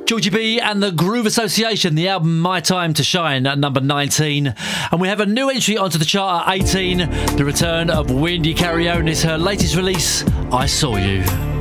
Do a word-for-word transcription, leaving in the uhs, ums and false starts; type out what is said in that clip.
Georgie B and the Groove Association, the album My Time to Shine at number nineteen. And we have a new entry onto the chart at eighteen, the return of Wendy Carrionis, her latest release, I Saw You.